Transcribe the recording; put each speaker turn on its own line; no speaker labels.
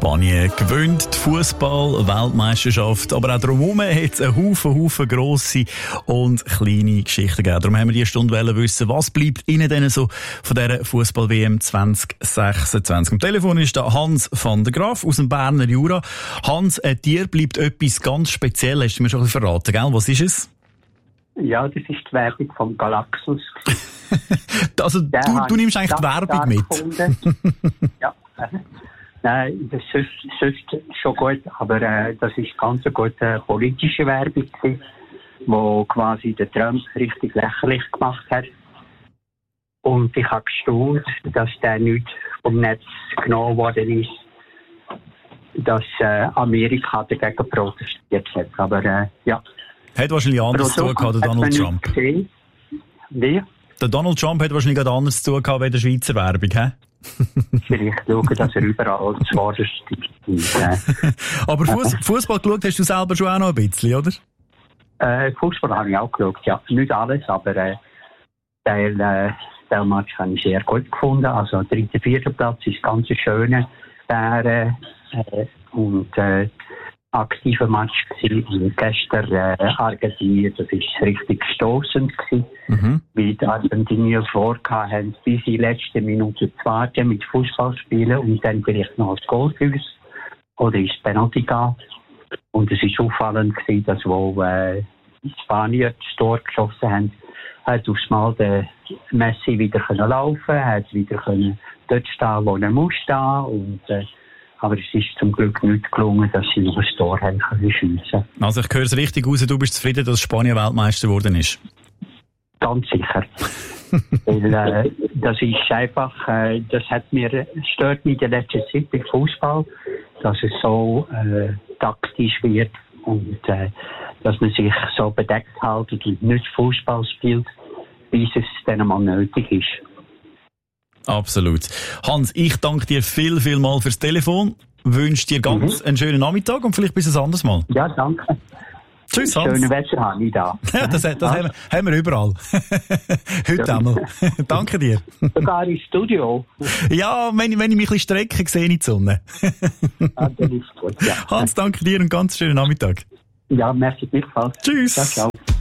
Spanien gewinnt die Fußball-Weltmeisterschaft, aber auch drumherum hat es einen Haufen grosse und kleine Geschichten gegeben. Darum haben wir diese Stunde wissen, was bleibt Ihnen denn so von dieser Fußball-WM 2026. Am Telefon ist da Hans van der Graaf aus dem Berner Jura. Hans, dir bleibt etwas ganz Spezielles, hast du mir schon ein bisschen verraten, gell? Was ist es?
Ja, das ist die Werbung vom Galaxus.
Also du nimmst eigentlich die Werbung mit?
Ja. Nein, das ist sonst schon gut, aber das ist ganz eine gute politische Werbung gewesen, wo quasi der Trump richtig lächerlich gemacht hat. Und ich habe gestaunt, dass der nicht vom Netz genommen worden ist, dass Amerika dagegen protestiert hat. Aber ja.
Hat wahrscheinlich anders zu tun gehabt, der Donald Trump.
Wie?
Der Donald Trump hat wahrscheinlich anders zu tun gehabt wie der Schweizer Werbung, hä?
Vielleicht schauen, dass er überall zuvorderst ist.
Aber Fußball geschaut hast du selber schon auch noch ein bisschen, oder?
Fußball habe ich auch geschaut, ja. Nicht alles, aber der Match habe ich sehr gut gefunden. Also 3. und 4. Platz ist ganz schöner und aktiver Match gewesen. Und gestern Argentinien, das ist richtig stossend gewesen, weil die Argentinier vorgehabt haben, bis in die letzte Minute zu warten mit Fußball spielen und dann vielleicht noch das Goal für uns oder ins Penalty gehen. Und es ist auffallend gewesen, dass wo die Spanier das Tor geschossen haben, hat aufs Mal der Messi wieder laufen können, hat wieder dort stehen, wo er muss stehen und aber es ist zum Glück nicht gelungen, dass sie noch ein Tor haben können schiessen.
Also ich höre es richtig raus, du bist zufrieden, dass Spanien Weltmeister geworden ist?
Ganz sicher. Weil das ist einfach, das stört mich in der letzten Zeit beim Fußball, dass es so taktisch wird und dass man sich so bedeckt hält und nicht Fußball spielt, bis es dann einmal nötig ist.
Absolut. Hans, ich danke dir viel mal fürs Telefon. Wünsche dir ganz einen schönen Nachmittag und vielleicht bis ein anderes Mal.
Ja, danke.
Tschüss, Hans.
Schönes Wetter habe ich da.
Ja, das haben wir überall. Heute einmal. Danke dir.
Sogar im Studio.
Ja, wenn ich mich ein bisschen strecke, sehe ich die Sonne.
Dann ist gut, ja.
Hans, danke dir und ganz schönen Nachmittag.
Ja, merci gleichfalls.
Tschüss.
Ciao.